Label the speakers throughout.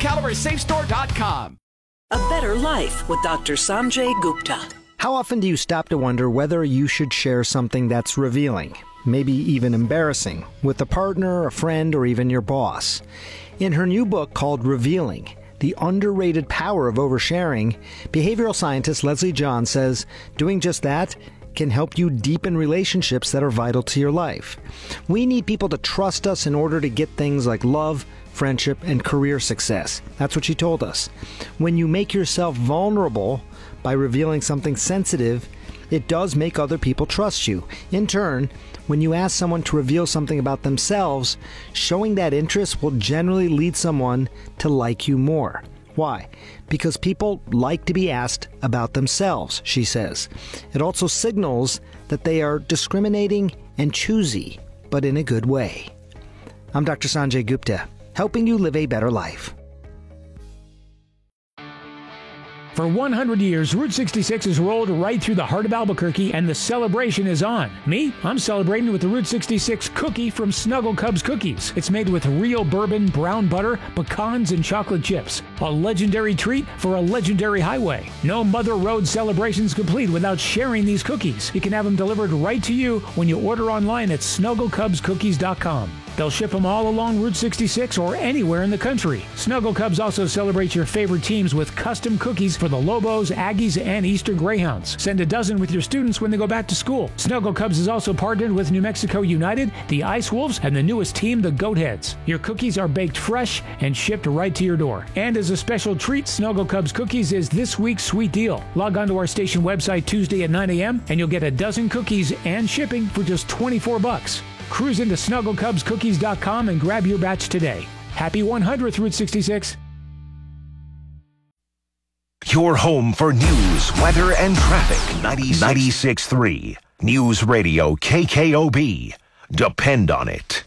Speaker 1: ExcaliburSafeStore.com.
Speaker 2: A Better Life with Dr. Sanjay Gupta.
Speaker 3: How often do you stop to wonder whether you should share something that's revealing, maybe even embarrassing, with a partner, a friend, or even your boss? In her new book called Revealing, The Underrated Power of Oversharing, behavioral scientist Leslie John says doing just that can help you deepen relationships that are vital to your life. We need people to trust us in order to get things like love, friendship, and career success. That's what she told us. When you make yourself vulnerable by revealing something sensitive, it does make other people trust you. In turn, when you ask someone to reveal something about themselves, showing that interest will generally lead someone to like you more. Why? Because people like to be asked about themselves, she says. It also signals that they are discriminating and choosy, but in a good way. I'm Dr. Sanjay Gupta, helping you live a better life.
Speaker 4: For 100 years, Route 66 has rolled right through the heart of Albuquerque, and the celebration is on. Me, I'm celebrating with the Route 66 cookie from Snuggle Cubs Cookies. It's made with real bourbon, brown butter, pecans, and chocolate chips. A legendary treat for a legendary highway. No Mother Road celebration's complete without sharing these cookies. You can have them delivered right to you when you order online at SnuggleCubsCookies.com. They'll ship them all along Route 66 or anywhere in the country. Snuggle Cubs also celebrates your favorite teams with custom cookies for the Lobos, Aggies, and Eastern Greyhounds. Send a dozen with your students when they go back to school. Snuggle Cubs is also partnered with New Mexico United, the Ice Wolves, and the newest team, the Goatheads. Your cookies are baked fresh and shipped right to your door. And as a special treat, Snuggle Cubs Cookies is this week's sweet deal. Log on to our station website Tuesday at 9 a.m. and you'll get a dozen cookies and shipping for just $24. Cruise into SnuggleCubsCookies.com and grab your batch today. Happy 100th Route 66.
Speaker 5: Your home for news, weather, and traffic. 96.3 News Radio KKOB. Depend on it.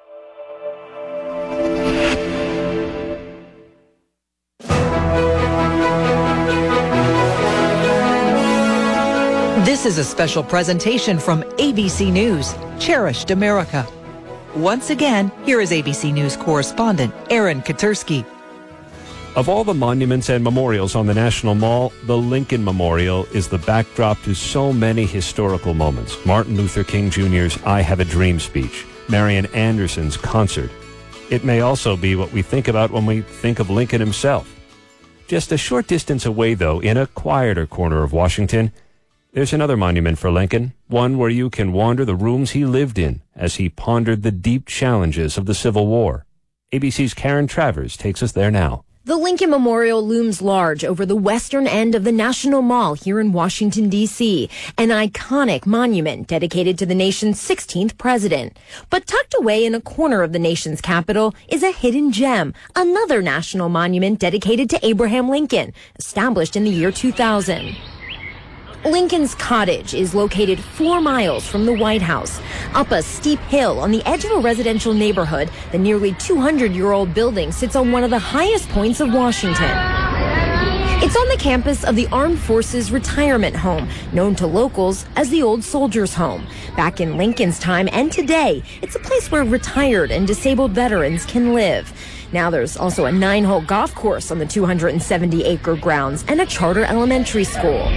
Speaker 6: This is a special presentation from ABC News, Cherished America. Once again, here is ABC News correspondent Aaron Katursky.
Speaker 7: Of all the monuments and memorials on the National Mall, the Lincoln Memorial is the backdrop to so many historical moments. Martin Luther King Jr.'s I Have a Dream speech, Marian Anderson's concert. It may also be what we think about when we think of Lincoln himself. Just a short distance away, though, in a quieter corner of Washington, there's another monument for Lincoln, one where you can wander the rooms he lived in as he pondered the deep challenges of the Civil War. ABC's Karen Travers takes us there now.
Speaker 8: The Lincoln Memorial looms large over the western end of the National Mall here in Washington, D.C., an iconic monument dedicated to the nation's 16th president. But tucked away in a corner of the nation's capital is a hidden gem, another national monument dedicated to Abraham Lincoln, established in the year 2000. Lincoln's Cottage is located 4 miles from the White House. Up a steep hill on the edge of a residential neighborhood, the nearly 200-year-old building sits on one of the highest points of Washington. It's on the campus of the Armed Forces Retirement Home, known to locals as the Old Soldiers' Home. Back in Lincoln's time and today, it's a place where retired and disabled veterans can live. Now there's also a 9-hole golf course on the 270-acre grounds and a charter elementary school.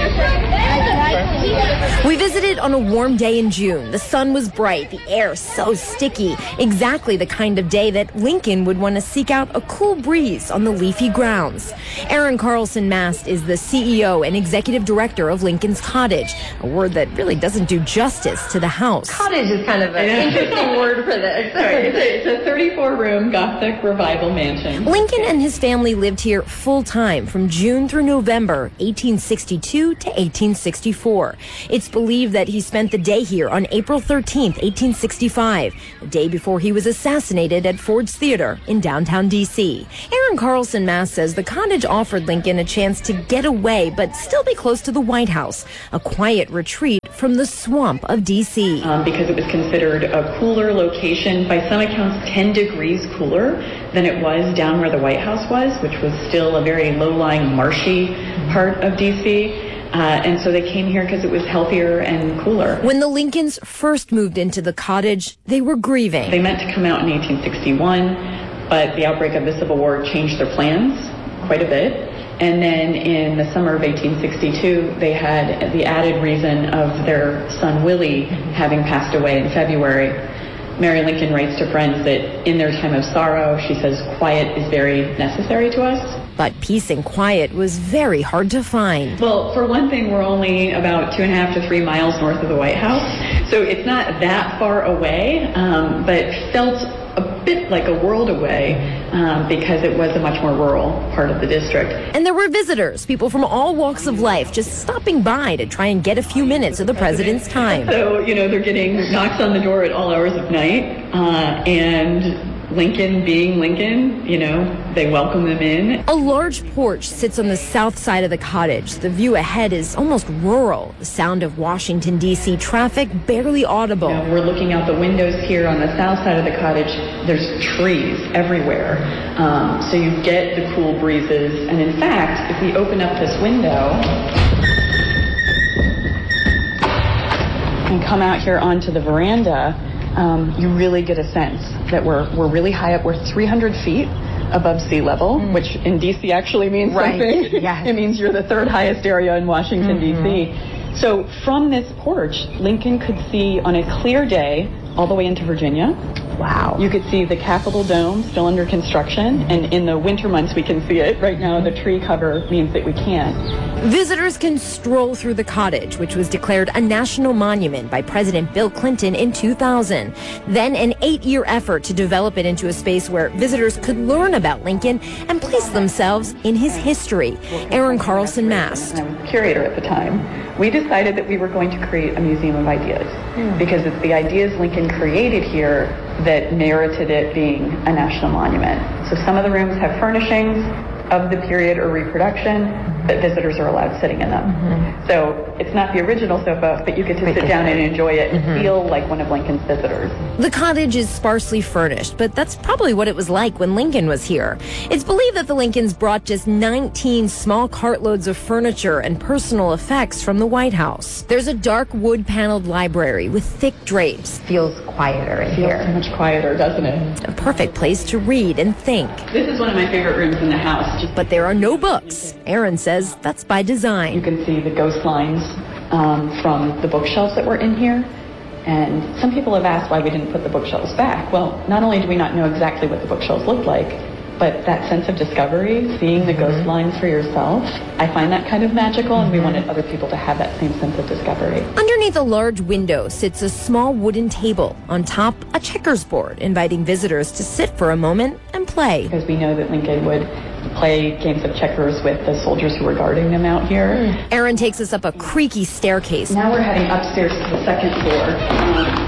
Speaker 8: We visited on a warm day in June. The sun was bright, the air so sticky, exactly the kind of day that Lincoln would want to seek out a cool breeze on the leafy grounds. Aaron Carlson Mast is the CEO and executive director of Lincoln's Cottage, a word that really doesn't do justice to the house.
Speaker 9: Cottage is kind of an interesting word for this. It's a 34-room Gothic revival mansion.
Speaker 8: Lincoln and his family lived here full-time from June through November 1862 to 1864. It's believed that he spent the day here on April 13th, 1865, the day before he was assassinated at Ford's Theater in downtown D.C. Aaron Carlson Mast says the cottage offered Lincoln a chance to get away but still be close to the White House, a quiet retreat from the swamp of D.C.
Speaker 9: Because it was considered a cooler location, by some accounts 10 degrees cooler than it was down where the White House was, which was still a very low-lying, marshy part of D.C., and so they came here because it was healthier and cooler.
Speaker 8: When the Lincolns first moved into the cottage, they were grieving.
Speaker 9: They meant to come out in 1861. but the outbreak of the Civil War changed their plans quite a bit. And then in the summer of 1862, they had the added reason of their son Willie having passed away in February. Mary Lincoln writes to friends that in their time of sorrow, she says, quiet is very necessary to us.
Speaker 8: But peace and quiet was very hard to find.
Speaker 9: Well, for one thing, we're only about 2.5 to 3 miles north of the White House, so it's not that far away, but felt a bit like a world away because it was a much more rural part of the district.
Speaker 8: And there were visitors, people from all walks of life, just stopping by to try and get a few minutes of the president's time.
Speaker 9: So, they're getting knocks on the door at all hours of night, and Lincoln being Lincoln, they welcome them in.
Speaker 8: A large porch sits on the south side of the cottage. The view ahead is almost rural. The sound of Washington, D.C. traffic barely audible.
Speaker 9: We're looking out the windows here on the south side of the cottage. There's trees everywhere. So you get the cool breezes. And in fact, if we open up this window and come out here onto the veranda, you really get a sense that we're really high up. We're 300 feet above sea level, which in D.C. actually means something.
Speaker 6: Yes.
Speaker 9: It means you're the third highest area in Washington, D.C. So from this porch, Lincoln could see on a clear day all the way into Virginia.
Speaker 6: Wow.
Speaker 9: You could see the Capitol Dome still under construction, and in the winter months we can see it. Right now the tree cover means that we can't.
Speaker 8: Visitors can stroll through the cottage, which was declared a national monument by President Bill Clinton in 2000. Then an 8-year effort to develop it into a space where visitors could learn about Lincoln and place themselves in his history. Erin Carlson Mast.
Speaker 9: I was curator at the time. We decided that we were going to create a museum of ideas because it's the ideas Lincoln created here that merited it being a national monument. So some of the rooms have furnishings of the period or reproduction, but visitors are allowed sitting in them. So it's not the original sofa, but you get to sit down and enjoy it and feel like one of Lincoln's visitors.
Speaker 8: The cottage is sparsely furnished, but that's probably what it was like when Lincoln was here. It's believed that the Lincolns brought just 19 small cartloads of furniture and personal effects from the White House. There's a dark wood-paneled library with thick drapes.
Speaker 6: Feels quieter in
Speaker 9: Feels
Speaker 6: here.
Speaker 9: so much quieter, doesn't it?
Speaker 8: A perfect place to read and think.
Speaker 9: This is one of my favorite rooms in the house.
Speaker 8: But there are no books. Erin says that's by
Speaker 9: You
Speaker 8: design.
Speaker 9: can see the ghost lines from the bookshelves that were in here. And some people have asked why we didn't put the bookshelves back. Well, not only do we not know exactly what the bookshelves looked like, but that sense of discovery, seeing the ghost lines for yourself, I find that kind of magical, and we wanted other people to have that same sense of discovery.
Speaker 8: Underneath a large window sits a small wooden table. On top, a checkers board, inviting visitors to sit for a moment and play.
Speaker 9: Because we know that Lincoln would play games of checkers with the soldiers who were guarding them out here.
Speaker 8: Erin takes us up a creaky staircase.
Speaker 9: Now we're heading upstairs to the second floor.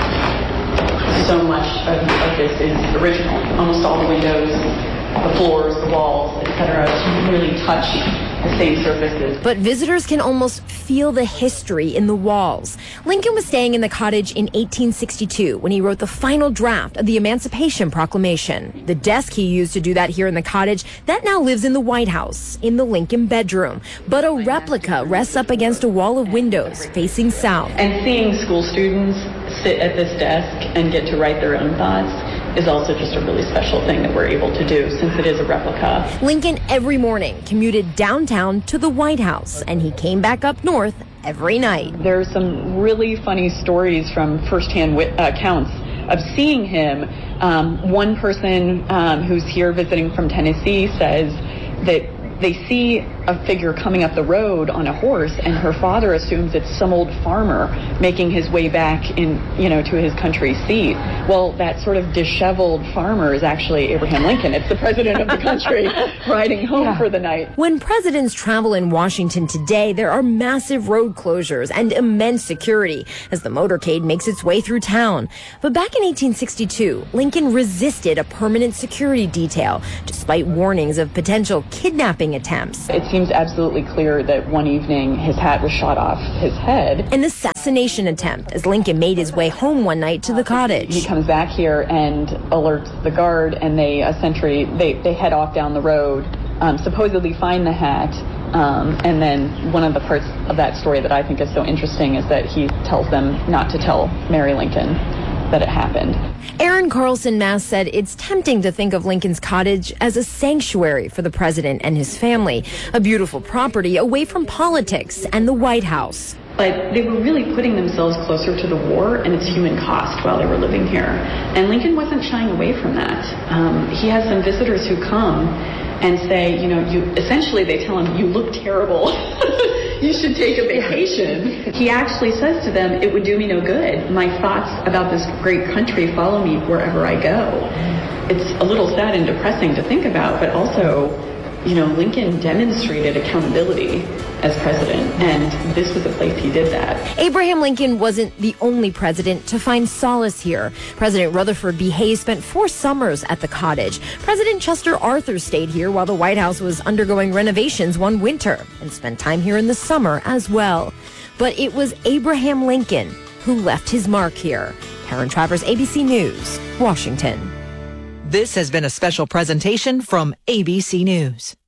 Speaker 9: So much of this is original. Almost all the windows, the floors, the walls, etc. really touch the same surfaces.
Speaker 8: But visitors can almost feel the history in the walls. Lincoln was staying in the cottage in 1862 when he wrote the final draft of the Emancipation Proclamation. The desk he used to do that here in the cottage, that now lives in the White House, in the Lincoln bedroom. But a replica rests up against a wall of windows facing south.
Speaker 9: And seeing school students sit at this desk and get to write their own thoughts is also just a really special thing that we're able to do since it is a replica.
Speaker 8: Lincoln every morning commuted downtown to the White House, and he came back up north every night.
Speaker 9: There's some really funny stories from firsthand accounts of seeing him. One person who's here visiting from Tennessee says that they see a figure coming up the road on a horse, and her father assumes it's some old farmer making his way back in, to his country seat. Well, that sort of disheveled farmer is actually Abraham Lincoln. It's the president of the country riding home for the night.
Speaker 8: When presidents travel in Washington today, there are massive road closures and immense security as the motorcade makes its way through town. But back in 1862, Lincoln resisted a permanent security detail, despite warnings of potential kidnapping attempts.
Speaker 9: It seems absolutely clear that one evening his hat was shot off his head.
Speaker 8: An assassination attempt as Lincoln made his way home one night to the cottage.
Speaker 9: He comes back here and alerts the guard, and they head off down the road, supposedly find the hat. And then one of the parts of that story that I think is so interesting is that he tells them not to tell Mary Lincoln that it happened.
Speaker 8: Aaron Carlson Mass said it's tempting to think of Lincoln's Cottage as a sanctuary for the president and his family, a beautiful property away from politics and the White House.
Speaker 9: But they were really putting themselves closer to the war and its human cost while they were living here. And Lincoln wasn't shying away from that. He has some visitors who come and say, essentially they tell him, you look terrible. You should take a vacation. He actually says to them, it would do me no good. My thoughts about this great country follow me wherever I go. It's a little sad and depressing to think about, but also, Lincoln demonstrated accountability as president, and this was a place he did that.
Speaker 8: Abraham Lincoln wasn't the only president to find solace here. President Rutherford B. Hayes spent 4 summers at the cottage. President Chester Arthur stayed here while the White House was undergoing renovations one winter and spent time here in the summer as well. But it was Abraham Lincoln who left his mark here. Karen Travers, ABC News, Washington.
Speaker 6: This has been a special presentation from ABC News.